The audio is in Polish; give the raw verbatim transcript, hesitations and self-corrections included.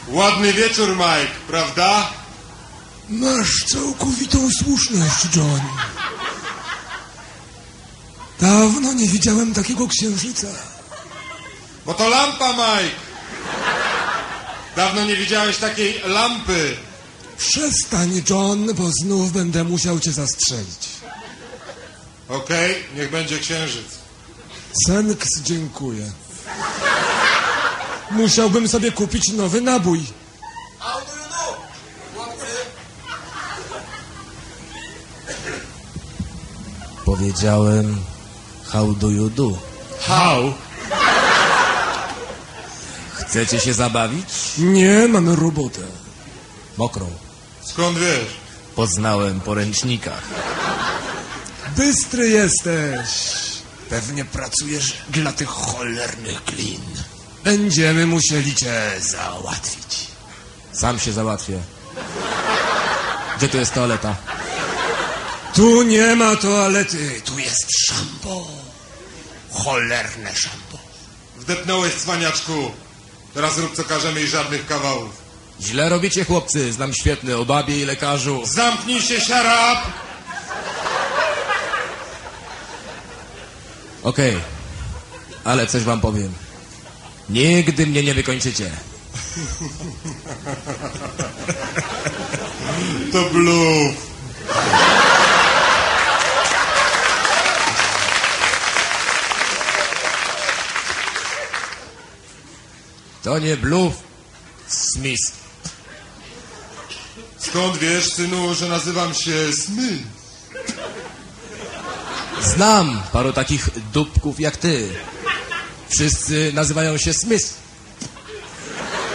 Ładny wieczór, Mike, prawda? Masz całkowitą słuszność, John. Dawno nie widziałem takiego księżyca. Bo to lampa, Mike. Dawno nie widziałeś takiej lampy. Przestań, John, bo znów będę musiał cię zastrzelić. Okej, okay, niech będzie księżyc. Senks, dziękuję. Musiałbym sobie kupić nowy nabój. How do you know, chłopcy? Powiedziałem, how do you do? How? Chcecie się zabawić? Nie, mamy robotę. Mokrą. Skąd wiesz? Poznałem po ręcznikach. Bystry jesteś. Pewnie pracujesz dla tych cholernych glin. Będziemy musieli cię załatwić. Sam się załatwię. Gdzie tu jest toaleta? Tu nie ma toalety, tu jest szambo. Cholerne szambo. Wdepnąłeś, cwaniaczku. Teraz rób co każemy i żadnych kawałów. Źle robicie, chłopcy. Znam świetny o babie i lekarzu. Zamknij się, siarap! Okej, okay. Ale coś wam powiem. Nigdy mnie nie wykończycie. To bluf. To nie bluf, Smith. Skąd wiesz, synu, że nazywam się Smith? Znam paru takich dupków jak ty. Wszyscy nazywają się Smith.